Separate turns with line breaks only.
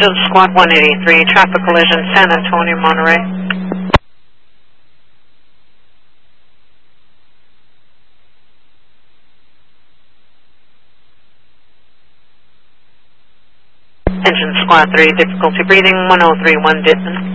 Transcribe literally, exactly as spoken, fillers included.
Angeles Squad one eighty-three, traffic collision, San Antonio, Monterey. Engine Squad three, difficulty breathing, one oh three one Ditman.